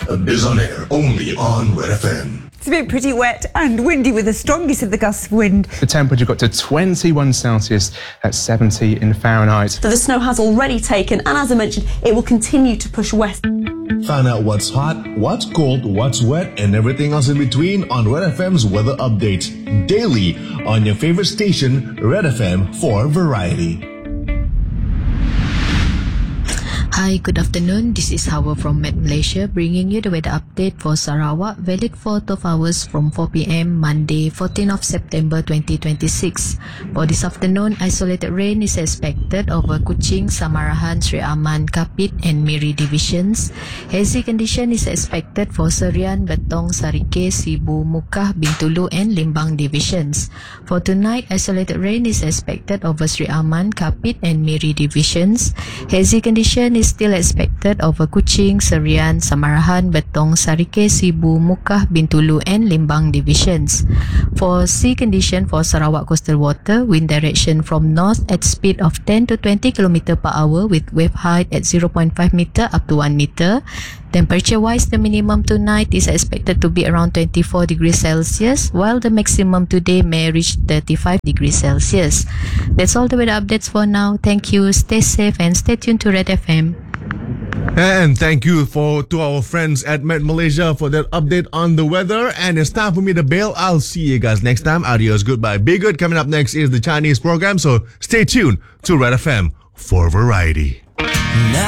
Biz on Air, only on Red FM. It's been pretty wet and windy with the strongest of the gusts of wind. The temperature got to 21 Celsius at 70 in Fahrenheit. So the snow has already taken, and as I mentioned, it will continue to push west. Find out what's hot, what's cold, what's wet, and everything else in between on Red FM's weather update. Daily on your favorite station, Red FM, for variety. Hi, good afternoon. This is Hawa from Met Malaysia bringing you the weather update for Sarawak, valid for 12 hours from 4 p.m. Monday, 14th of September 2026. For this afternoon, isolated rain is expected over Kuching, Samarahan, Sri Aman, Kapit and Miri divisions. Hazy condition is expected for Serian, Betong, Sarike, Sibu, Mukah, Bintulu and Limbang divisions. For tonight, isolated rain is expected over Sri Aman, Kapit and Miri divisions. Hazy condition is still expected over Kuching, Serian, Samarahan, Betong, Sarike, Sibu, Mukah, Bintulu and Limbang divisions. For sea condition for Sarawak coastal water, wind direction from north at speed of 10 to 20 km per hour with wave height at 0.5 meter up to 1 meter. Temperature wise, the minimum tonight is expected to be around 24 degrees Celsius, while the maximum today may reach 35 degrees Celsius. That's all the weather updates for now. Thank you, stay safe and stay tuned to Red FM. And thank you to our friends at Met Malaysia for that update on the weather. And it's time for me to bail. I'll see you guys next time. Adios, goodbye. Be good. Coming up next is the Chinese program, so stay tuned to Red FM for variety.